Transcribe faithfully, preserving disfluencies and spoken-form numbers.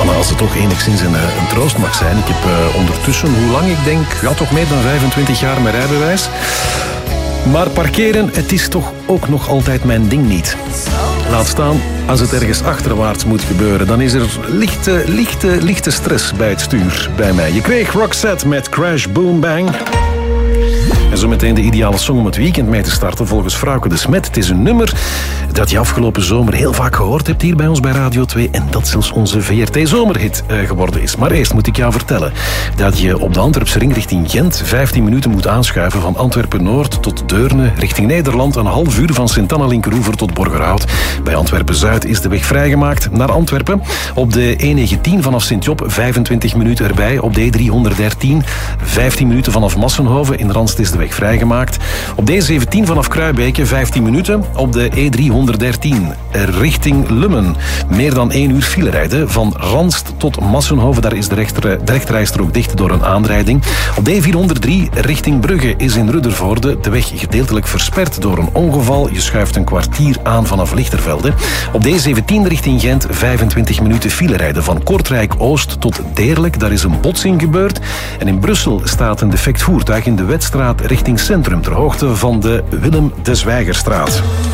mannen, als het toch enigszins een, een troost mag zijn. Ik heb uh, ondertussen, hoe lang ik denk, ja toch meer dan vijfentwintig jaar mijn rijbewijs. Maar parkeren, het is toch ook nog altijd mijn ding niet. Laat staan, als het ergens achterwaarts moet gebeuren, dan is er lichte, lichte, lichte stress bij het stuur bij mij. Je kreeg Roxette met Crash Boom Bang. En zo meteen de ideale song om het weekend mee te starten volgens Frauke de Smet. Het is een nummer dat je afgelopen zomer heel vaak gehoord hebt hier bij ons bij Radio twee en dat zelfs onze V R T-zomerhit uh, geworden is. Maar eerst moet ik jou vertellen dat je op de Antwerpse ring richting Gent vijftien minuten moet aanschuiven van Antwerpen-Noord tot Deurne, richting Nederland een half uur van Sint-Anna-Linkeroever tot Borgerhout. Bij Antwerpen-Zuid is de weg vrijgemaakt naar Antwerpen. Op de E negentien vanaf Sint-Job vijfentwintig minuten erbij. Op de E driehonderddertien vijftien minuten vanaf Massenhoven. In Randst is de weg vrijgemaakt. Op de E zeventien vanaf Kruibeke vijftien minuten. Op de E driehonderddertien richting Lummen. Meer dan één uur file rijden. Van Randst tot Massenhoven. Daar is de, rechter, de rechterrijstrook dicht door een aanrijding. Op de E vierhonderddrie richting Brugge is in Ruddervoorde de weg gedeeltelijk versperd door een ongeval. Je schuift een kwartier aan vanaf Lichtervelde. Op de E zeventien richting Gent vijfentwintig minuten file rijden. Van Kortrijk-Oost tot Deerlijk. Daar is een botsing gebeurd. En in Brussel staat een defect voertuig in de Wetstraat richting Centrum ter hoogte van de Willem de Zwijgerstraat.